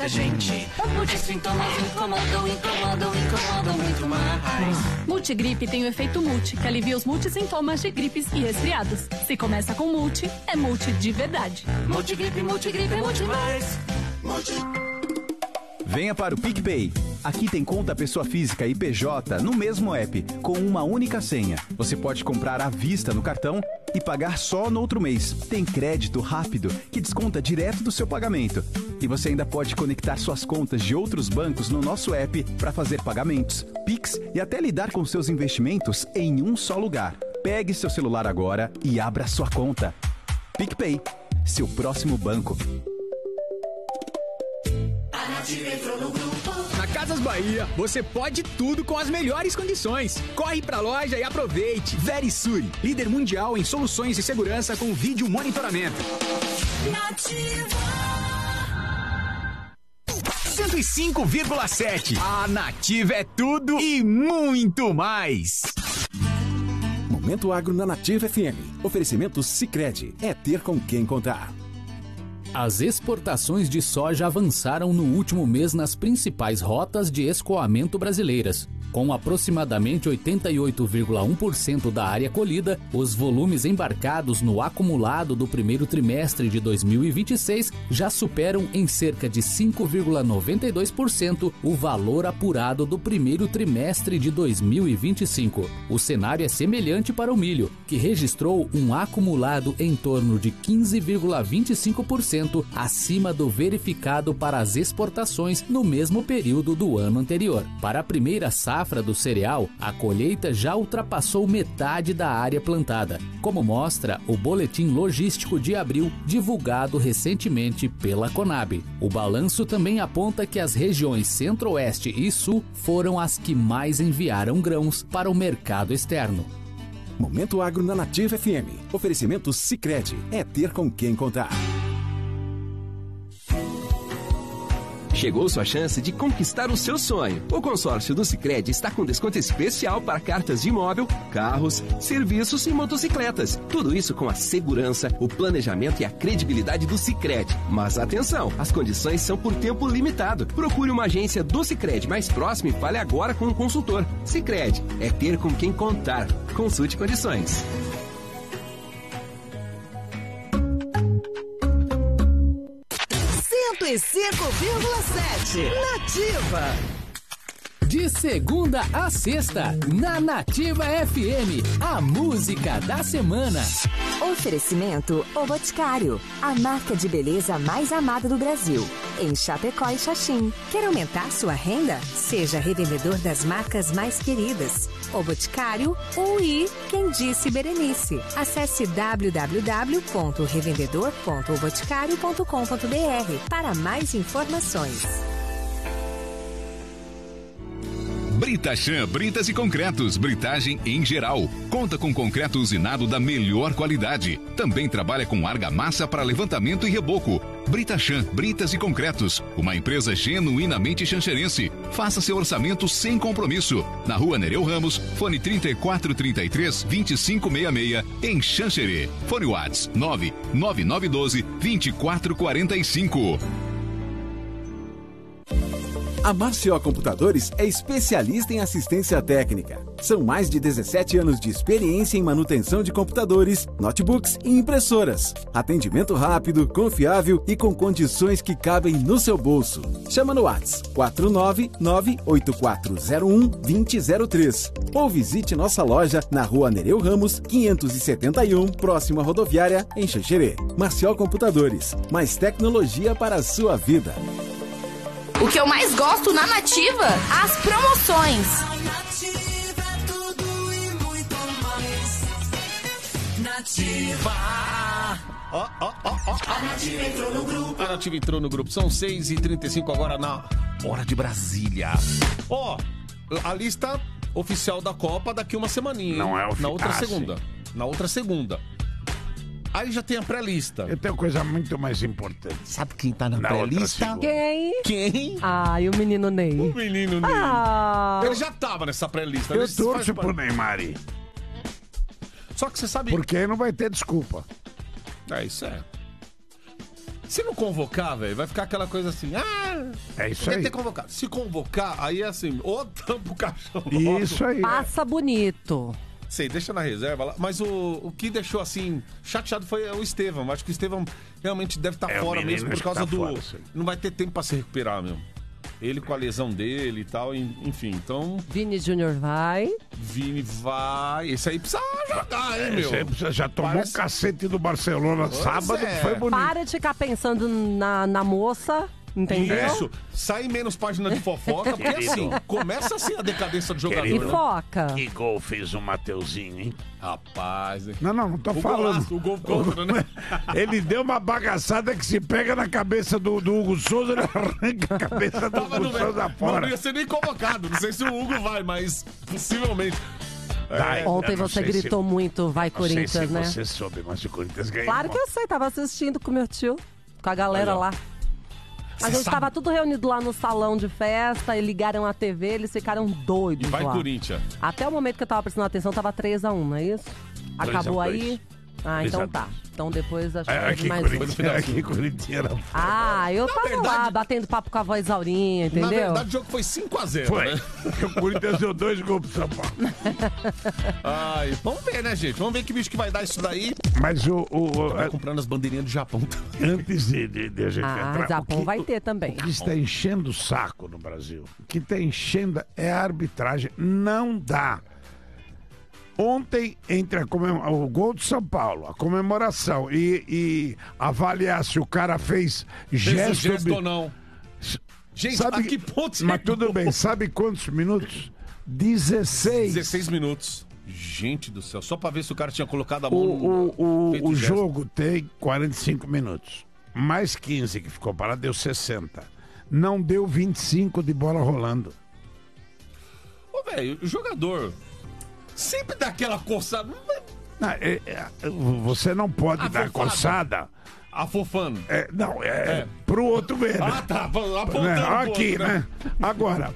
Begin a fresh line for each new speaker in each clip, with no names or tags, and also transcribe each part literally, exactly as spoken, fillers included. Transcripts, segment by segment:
muita gente. Muitos sintomas incomodam, incomodam, incomodam muito mais.
Multigripe tem o efeito multi, que alivia os multissintomas de gripes e resfriados. Se começa com multi, é multi de verdade.
Multigripe, multigripe, multi mais. Multi.
Venha para o PicPay. Aqui tem conta pessoa física e P J no mesmo app, com uma única senha. Você pode comprar à vista no cartão e pagar só no outro mês. Tem crédito rápido que desconta direto do seu pagamento. E você ainda pode conectar suas contas de outros bancos no nosso app para fazer pagamentos, Pix e até lidar com seus investimentos em um só lugar. Pegue seu celular agora e abra sua conta. PicPay, seu próximo banco.
Na Casas Bahia, você pode tudo com as melhores condições. Corre pra loja e aproveite. Verisure, líder mundial em soluções de segurança com vídeo monitoramento.
Nativa
cento e cinco vírgula sete. A Nativa é tudo e muito mais.
Momento Agro na Nativa F M. Oferecimento Sicredi. É ter com quem contar.
As exportações de soja avançaram no último mês nas principais rotas de escoamento brasileiras. Com aproximadamente oitenta e oito vírgula um por cento da área colhida, os volumes embarcados no acumulado do primeiro trimestre de dois mil e vinte e seis já superam em cerca de cinco vírgula noventa e dois por cento o valor apurado do primeiro trimestre de dois mil e vinte e cinco. O cenário é semelhante para o milho, que registrou um acumulado em torno de quinze vírgula vinte e cinco por cento acima do verificado para as exportações no mesmo período do ano anterior. Para a primeira safra do cereal, a colheita já ultrapassou metade da área plantada, como mostra o Boletim Logístico de Abril, divulgado recentemente pela Conab. O balanço também aponta que as regiões Centro-Oeste e Sul foram as que mais enviaram grãos para o mercado externo.
Momento Agro na Nativa F M. Oferecimento Sicredi. É ter com quem contar.
Chegou sua chance de conquistar o seu sonho. O consórcio do Sicredi está com desconto especial para cartas de imóvel, carros, serviços e motocicletas. Tudo isso com a segurança, o planejamento e a credibilidade do Sicredi. Mas atenção, as condições são por tempo limitado. Procure uma agência do Sicredi mais próxima e fale agora com um consultor. Sicredi, é ter com quem contar. Consulte condições.
cento e cinco vírgula sete Nativa.
De segunda a sexta, na Nativa F M, a música da semana.
Oferecimento O Boticário, a marca de beleza mais amada do Brasil. Em Chapecó e Xaxim. Quer aumentar sua renda? Seja revendedor das marcas mais queridas. O Boticário, U I, quem disse Berenice. Acesse w w w ponto revendedor ponto o boticário ponto com ponto b r para mais informações.
Britachan Britas e Concretos, britagem em geral. Conta com concreto usinado da melhor qualidade. Também trabalha com argamassa para levantamento e reboco. Britachan Britas e Concretos, uma empresa genuinamente xanxerense. Faça seu orçamento sem compromisso. Na rua Nereu Ramos, fone trinta e quatro, trinta e três, vinte e cinco sessenta e seis, em Xanxerê. Fone WhatsApp nove nove nove um dois, vinte e quatro quarenta e cinco.
A Marció Computadores é especialista em assistência técnica. São mais de dezessete anos de experiência em manutenção de computadores, notebooks e impressoras. Atendimento rápido, confiável e com condições que cabem no seu bolso. Chama no WhatsApp quatro nove nove, oito quatro zero um, dois zero zero três ou visite nossa loja na rua Nereu Ramos, quinhentos e setenta e um, próxima à rodoviária, em Xanxerê. Marció Computadores, mais tecnologia para a sua vida.
O que eu mais gosto na Nativa? As promoções.
A Nativa é tudo e muito mais. Nativa.
Ó, ó, ó, ó.
A Nativa entrou no grupo.
A Nativa entrou no grupo. São seis e trinta e cinco agora na hora de Brasília. Ó, a lista oficial da Copa daqui uma semaninha.
Não é oficial.
Na outra
Ah,
segunda.
sim.
Na outra segunda. Aí já tem a pré-lista.
Eu tenho coisa muito mais importante.
Sabe quem tá na,
Na
pré-lista?
Quem?
Quem?
Ai, o menino Ney.
O menino Ney.
Ah.
Ele já tava nessa pré-lista.
Eu
Ele
torço
faz-
pro Neymar.
Só que você sabe...
Porque aí não vai ter desculpa.
É, isso é. Se não convocar, velho, vai ficar aquela coisa assim, ah,
é isso
tem
aí.
que ter convocado. Se convocar, aí é assim, ou tampa o caixão.
Isso aí.
Passa bonito.
Sei, deixa na reserva lá. Mas o, o que deixou, assim, chateado foi o Estevão. Acho que o Estevão realmente deve estar
É, o
fora
menino
mesmo por
acho que
causa
tá
do...
fora, sim.
Não vai ter tempo pra se recuperar, meu. Ele com a lesão dele e tal, en- enfim, então...
Vini Júnior vai.
Vini vai... Esse aí precisa jogar, hein, meu?
Esse aí precisa- já tomou
Parece-
um cacete do Barcelona
Pois
sábado,
é.
que foi bonito.
Para de ficar pensando na, na moça, entendeu?
Isso, sai menos página de fofoca, porque
Querido.
assim, começa assim a decadência do jogador.
Querido.
E
né?
foca.
Que gol fez o Mateuzinho, hein?
Rapaz, hein?
Não, não, não tô
O
falando.
golaço, o gol contra, né?
Ele deu uma bagaçada que se pega na cabeça do, do Hugo Souza, ele arranca a cabeça do
Tava
Hugo
no
Souza
Não
fora.
ia ser nem convocado, não sei se o Hugo vai, mas possivelmente.
Dai,
Ontem
eu não
você
sei
gritou
se-
muito, vai
Não sei
Corinthians,
se
né?
você soube, mas o Corinthians ganhou.
Claro que eu sei, tava assistindo com meu tio, com a galera
Olha,
lá. A gente
sabe-
tava tudo reunido lá no salão de festa e ligaram a T V, eles ficaram doidos
Vai
lá.
Corinthians.
Até o momento que eu tava prestando atenção, tava três a um, não é isso? Acabou
a dois.
aí? Ah,
três
então
a
tá. Então depois acho que
É,
teve
aqui,
mais um.
Corinthians, aqui Corinthians era...
Ah, eu tava
verdade-
lá batendo papo com a voz Aurinha, entendeu?
Na verdade, o jogo foi cinco a zero,
Foi.
né?
Porque o Corinthians deu dois gols pro São Paulo.
Ai, vamos ver, né, gente? Vamos ver que bicho que vai dar isso daí.
Mas o... o, o
Tá comprando as bandeirinhas do Japão também.
antes de, de, de a gente
Ah,
entrar...
Japão
o que-
vai ter também.
O que está enchendo o saco no Brasil, o que está enchendo é a arbitragem. Não dá. Ontem, entre a comem- o gol de São Paulo, a comemoração e, e avaliar se o cara fez
Fez o
gesto...
gesto
ob-
ou não. Gente,
Sabe
a
que-
que ponto você
Mas tudo bem, sabe quantos minutos? dezesseis.
dezesseis minutos. Gente do céu, só pra ver se o cara tinha colocado a mão
O,
no...
o,
feito
o, o
gesto.
jogo tem quarenta e cinco minutos. Mais quinze que ficou parado, deu sessenta. Não deu vinte e cinco de bola rolando.
Ô, velho, o jogador sempre dá aquela coçada.
Não, é- é- você não pode
A
dar
fofada.
coçada.
Afofando.
É, não, é,
É.
pro outro ver. né?
Ah, tá, apontando
Né?
pro
Aqui,
outro,
né? Agora,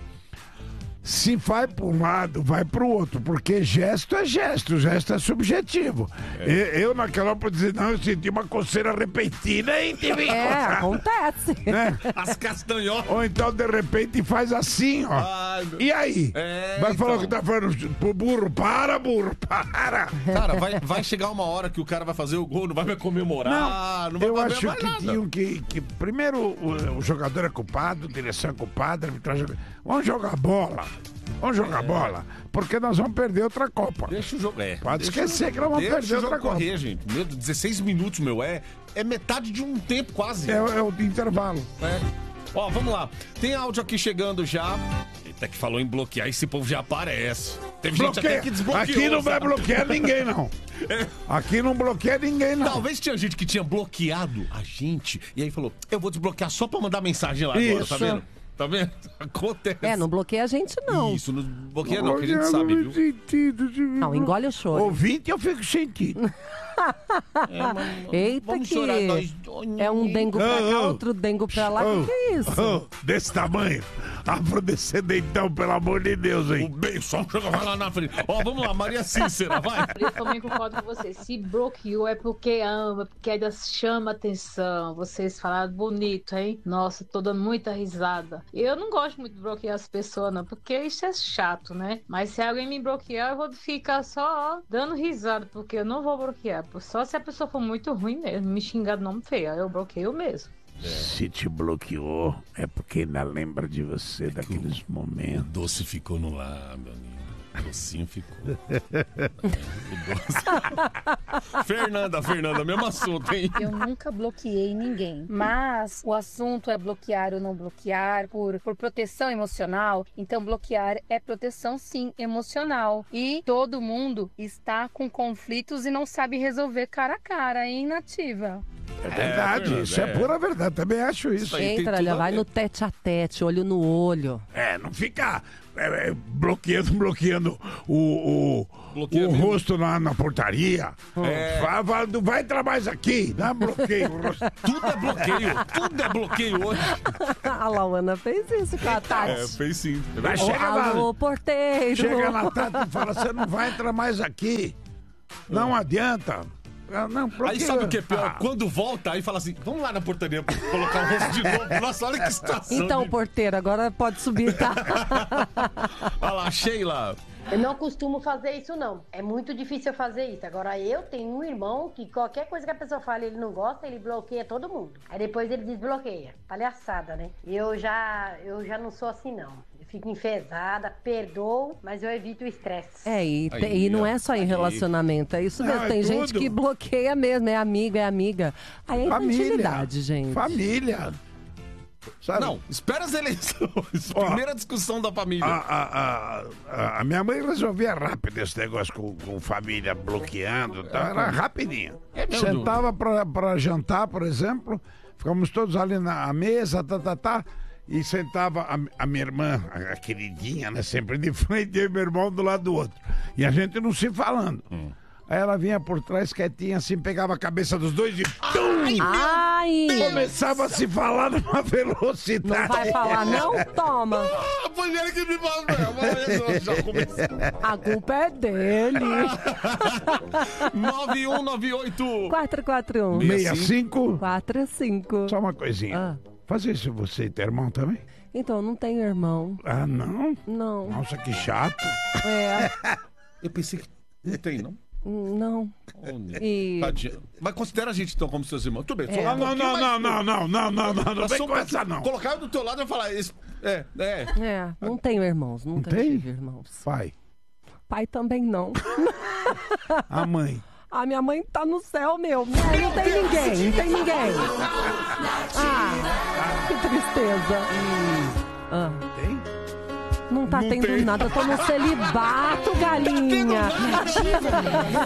se vai para um lado, vai para o outro, porque gesto é gesto, gesto é subjetivo. E- Eu, naquela hora, dizer, não, eu senti uma coceira repentina e tive que
É,
coçar,
acontece.
né?
As castanholas.
Ou então, de repente, faz assim, ó.
Ai, meu-
E aí?
É,
vai falar
então.
que tá falando pro burro, para, burro, para.
Cara, vai, vai chegar uma hora que o cara vai fazer o gol, não vai mais comemorar, não, vai
eu
fazer
acho
mais
que
nada.
tinham que, que primeiro o, o jogador é culpado, a direção é culpada, a arbitragem é... Vamos jogar bola. Vamos jogar bola, porque nós vamos perder outra Copa.
Deixa o jogo. É,
Pode
deixa
esquecer
o-
que nós vamos
deixa
perder
o jogo
outra Copa.
correr, gente. Meu, dezesseis minutos, meu, é, é metade de um tempo quase.
É, é o intervalo.
É. Ó, vamos lá. Tem áudio aqui chegando já. Eita, que falou em bloquear, esse povo já aparece. Teve gente
Bloqueia.
até que desbloqueou.
Aqui não vai
sabe?
bloquear ninguém, não. Aqui não bloqueia ninguém, não.
Talvez tinha gente que tinha bloqueado a gente e aí falou, eu vou desbloquear só pra mandar mensagem lá agora,
Isso.
tá vendo? Tá vendo? Acontece.
É, não bloqueia a gente, não.
Isso, não bloqueia não, que a gente sabe, viu?
Sentido de...
Não, engole o choro.
Ouvinte, eu fico sentindo.
É, mas-
Eita,
vamos
que
chorar nós.
é um dengo pra cá,
Oh, oh.
outro dengo pra lá.
Oh,
Que que é isso?
oh, desse tamanho. Afrodescendentão, pelo amor de Deus,
O
hein?
bem, só joga vai lá na frente. Ó, vamos lá, Maria Cícera, vai.
Eu também concordo com você. Se bloqueou é porque ama, porque ainda chama atenção. Vocês falaram bonito, hein? Nossa, tô dando muita risada. Eu não gosto muito de bloquear as pessoas, não, porque isso é chato, né? Mas se alguém me bloquear, eu vou ficar só ó, dando risada, porque eu não vou bloquear. Só se a pessoa for muito ruim mesmo, me xingar de nome feio, aí eu bloqueio mesmo.
Se te bloqueou, é porque ainda lembra de você daqueles
O
momentos.
doce ficou no lábio, amigo. O docinho ficou. É, o doce... Fernanda, Fernanda, mesmo assunto, hein?
Eu nunca bloqueei ninguém, mas o assunto é bloquear ou não bloquear por, por proteção emocional. Então bloquear é proteção sim, emocional. E todo mundo está com conflitos e não sabe resolver cara a cara, hein, Nativa?
É verdade,
Fernanda,
isso é.
é.
pura verdade, também acho isso.
aí tem
Entra,
tudo
olha,
a
vai
ver.
no tete a tete, olho no olho.
É, não fica é, é, bloqueando, bloqueando o, o,
Bloqueia
o
mesmo.
rosto na, na portaria.
É.
Vai, vai, não vai entrar mais aqui, dá bloqueio. o rosto.
Tudo é bloqueio, tudo é bloqueio hoje.
A Lauana fez isso com a Tati.
É, fez sim.
Vai,
Ô,
chega lá,
alô, porteiro.
chega na Tati e fala, você não vai entrar mais aqui. Não adianta. Ah, não, bloqueia.
Aí sabe o que é pior?
Ah.
Quando volta, aí fala assim, vamos lá na portaria pra colocar o rosto de novo. Nossa, olha que situação.
Então,
de...
porteiro, agora pode subir, tá?
Olha lá, Sheila.
Eu não costumo fazer isso, não. É muito difícil eu fazer isso. Agora, eu tenho um irmão que qualquer coisa que a pessoa fala ele não gosta, ele bloqueia todo mundo. Aí depois ele desbloqueia. Palhaçada, né? Eu já, eu já não sou assim, não. Eu fico enfesada, perdoo, mas eu evito o estresse.
É, e, te-
Aí,
e não é
ó.
só em
Aí.
relacionamento, é isso mesmo.
Não, é
Tem gente
tudo.
que bloqueia mesmo, é amiga, é amiga. Aí é
Família.
infantilidade, gente.
Família. Sabe?
Não, espera as eleições. Primeira discussão da família.
A, a, a, a minha mãe resolvia rápido esse negócio com, com família bloqueando. Tá? Era rapidinho.
É mesmo?
Sentava pra, pra jantar, por exemplo, ficamos todos ali na mesa, tá, tá, tá. E sentava a, a minha irmã, a, a queridinha, né? Sempre de frente, eu e meu irmão do lado do outro. E a gente não se falando.
Hum.
Aí ela vinha por trás quietinha assim, pegava a cabeça dos dois e tum!
Ai!
Começava a se falar numa velocidade.
Não vai falar não? Toma.
Ah, foi ele que me falou mesmo. Já começou.
A culpa é dele.
nove um nove oito
quatro quatro um
sessenta e cinco
quatro cinco.
Só uma coisinha. Faz isso você e teu irmão também?
Então, não tenho irmão.
Ah, não?
Não.
Nossa, que chato.
É.
Eu pensei que não tem, não?
Não. E...
Tadinha. Mas considera a gente então como seus irmãos. Tudo bem.
É.
falar um
Não,
pouquinho
não,
mais-
não, não, não, não, não, não, não
Nós
vem
somos-
com essa, não.
Colocar eu do teu lado e falar. esse- É, é.
É, não tenho irmãos, nunca
tem?
tive irmãos.
Pai.
Pai também não.
A mãe.
A minha mãe tá no céu, meu. Não, não tem ninguém, não tem ninguém. Ah, que tristeza. Ah.
Tem?
Não tá
Não
tendo
tem.
nada, eu tô no celibato, galinha.
Nativa.